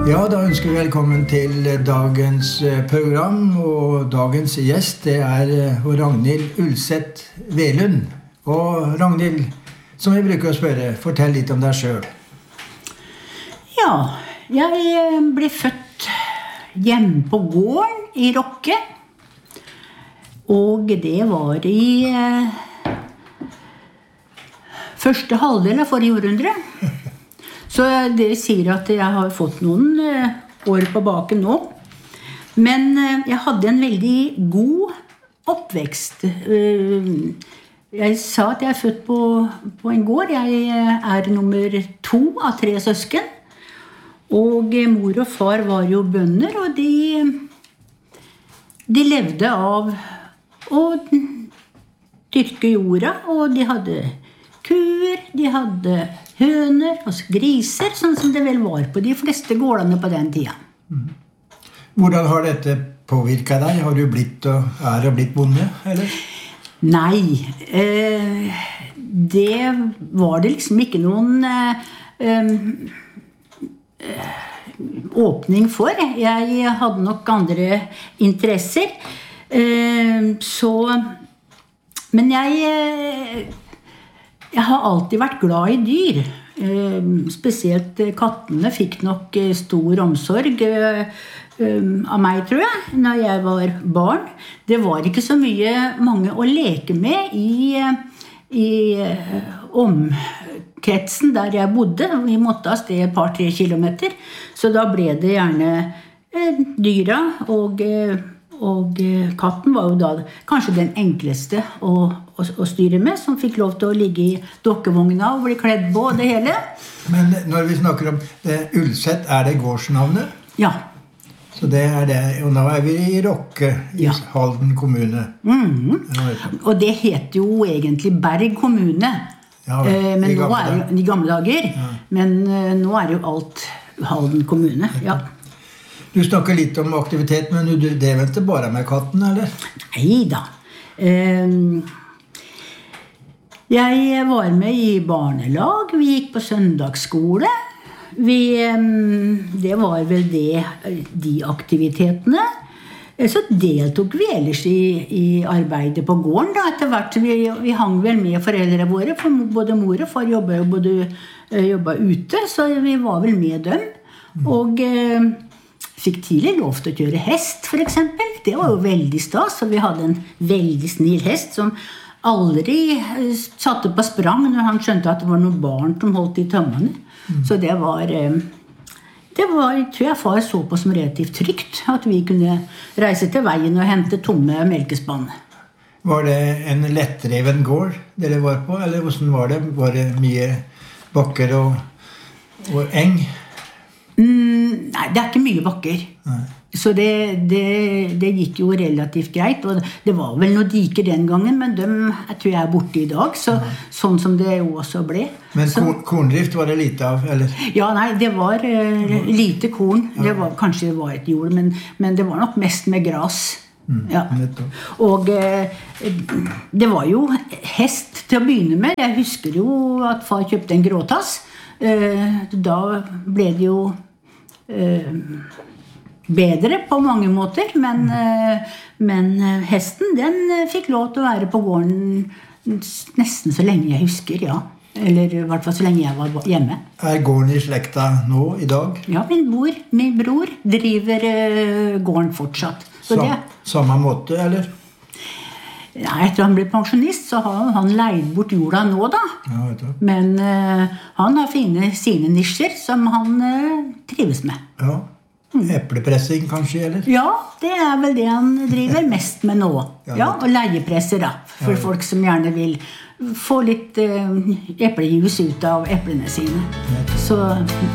Ja, da ønsker vi velkommen til dagens program, og dagens gjest det Ragnhild Ulseth Velund. Og Ragnhild, som vi bruker å spørre, fortell litt om deg selv. Ja, jeg ble født hjemme på gården i Rokke, og det var i første halvdel av forrige århundre. Så det sier at jeg har fått noen år på baken nå. Men jeg hadde en veldig god oppvekst. Jeg sa at jeg født på en gård. Jeg nummer 2 av 3 søsken. Og mor og far var jo bønder, og de levde av å dyrke jorda, og de hadde kuer, de hadde høner og griser, sånn som det vel var på de fleste gårdene på den tida. Hvordan har dette påvirket deg? Har du blitt og blitt bonde, eller? Nei, det var det liksom ikke noen åpning for. Jeg hadde nok andre interesser, men jeg har alltid vært glad i dyr. Spesielt kattene fikk nok stor omsorg av meg, tror jeg, når jeg var barn. Det var ikke så mange å leke med i omkretsen der jeg bodde. Vi måtte ha sted et par-tre kilometer. Så da ble det gjerne dyra, og katten var jo da kanskje den enkleste å styre med, som fikk lov til å ligge i dokkevogna og bli kledd på det hele. Men når vi snakker om det, Ulseth, det gårdsnavnet? Ja. Så det det, og nå vi i Rokke, i Halden kommune. Og det heter jo egentlig Berg kommune. Ja, men nå jo i gamle dager. Ja. Men nå jo alt Halden kommune, ja. Du snakker litt om aktivitet, men du drev ikke bare med katten, eller? Neida. Jeg var med i barnelag, vi gikk på søndagsskole. Det var vel de aktivitetene. Så deltok vi ellers i arbeidet på gården da, etter hvert. Vi hang vel med foreldre våre, for både mor og far jobbet ute, så vi var vel med dem. Og fikk tidlig lov til å kjøre hest, for eksempel. Det var jo veldig stas, og vi hadde en veldig snill hest som aldri satte på sprang når han skjønte at det var noen barn som holdt i tømmene. Så det var, tror jeg far så på som relativt trygt, at vi kunne reise til veien og hente tomme melkespann. Var det en lettdreven gård dere var på, eller hvordan var det? Var det mye bakker og eng? Nei, det ikke mye bakker. Nei. Så det gikk jo relativt greit, og det var vel noen diker den gangen, men jeg tror jeg borte i dag, sånn som det jo også ble. Men korndrift var det lite av, eller? Ja, nei, det var lite korn. Kanskje det var et jord, men det var nok mest med gras. Ja. Og det var jo hest til å begynne med. Jeg husker jo at far kjøpte en gråtass. Da ble det jo bedre på mange måter, men hesten, den fikk lov til å være på gården nesten så lenge jeg husker, ja. Eller i hvert fall så lenge jeg var hjemme. Gården i slekta nå, i dag? Ja, min bror driver gården fortsatt. Samme måte, eller? Ja, etter han ble pensjonist, så har han leid bort jorda nå da. Ja, vet du. Men han har sine nisjer som han trives med. Ja. Eplepressing kanskje, eller? Ja, det vel det han driver mest med nå. Ja, og leiepresser da, for folk som gjerne vil få litt eplejus ut av eplene sine. Så,